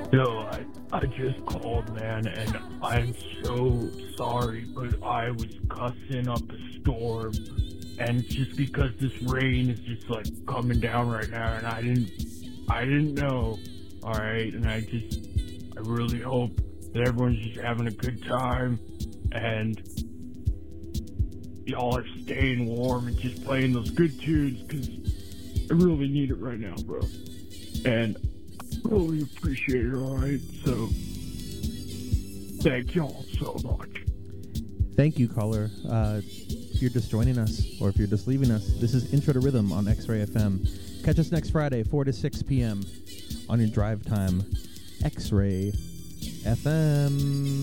Yo, I just called, man, and I'm so sorry, but I was cussing up a storm, and it's just because this rain is just like coming down right now, and I didn't know. All right, and I really hope that everyone's just having a good time, and y'all are staying warm and just playing those good tunes, because I really need it right now, bro. And really appreciate it, alright? So, thank y'all so much. Thank you, caller. If you're just joining us, or if you're just leaving us, this is Intro to Rhythm on X-Ray FM. Catch us next Friday, 4 to 6 p.m. on your drive time. X-Ray FM.